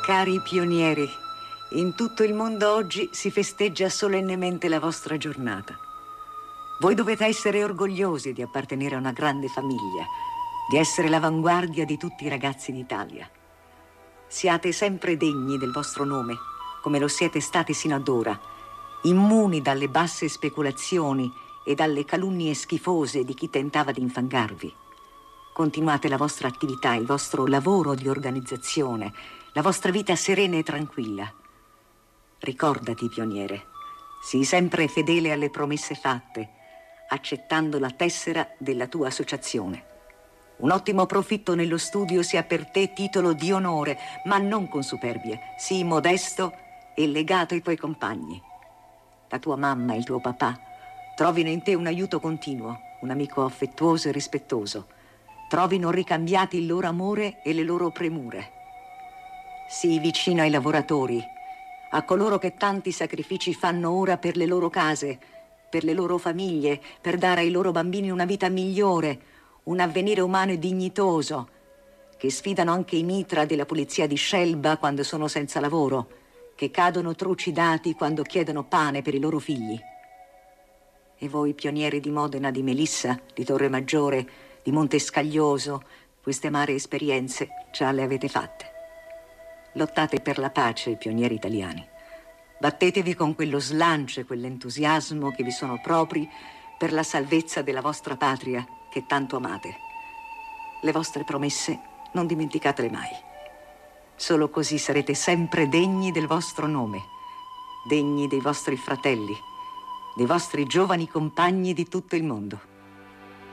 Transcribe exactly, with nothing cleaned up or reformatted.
Cari pionieri, in tutto il mondo oggi si festeggia solennemente la vostra giornata. Voi dovete essere orgogliosi di appartenere a una grande famiglia, di essere l'avanguardia di tutti i ragazzi d'Italia. Siate sempre degni del vostro nome, come lo siete stati sino ad ora, immuni dalle basse speculazioni e dalle calunnie schifose di chi tentava di infangarvi. Continuate la vostra attività, il vostro lavoro di organizzazione, la vostra vita serena e tranquilla. Ricordati, pioniere, sii sempre fedele alle promesse fatte, accettando la tessera della tua associazione. Un ottimo profitto nello studio sia per te titolo di onore, ma non con superbia. Sii modesto e legato ai tuoi compagni. La tua mamma e il tuo papà trovino in te un aiuto continuo, un amico affettuoso e rispettoso. Trovino ricambiati il loro amore e le loro premure. Sii vicino ai lavoratori, a coloro che tanti sacrifici fanno ora per le loro case, per le loro famiglie, per dare ai loro bambini una vita migliore, un avvenire umano e dignitoso, che sfidano anche i mitra della polizia di Scelba quando sono senza lavoro, che cadono trucidati quando chiedono pane per i loro figli. E voi, pionieri di Modena, di Melissa, di Torre Maggiore, di Montescaglioso, queste amare esperienze già le avete fatte. Lottate per la pace, pionieri italiani. Battetevi con quello slancio e quell'entusiasmo che vi sono propri per la salvezza della vostra patria che tanto amate. Le vostre promesse non dimenticatele mai. Solo così sarete sempre degni del vostro nome, degni dei vostri fratelli, dei vostri giovani compagni di tutto il mondo.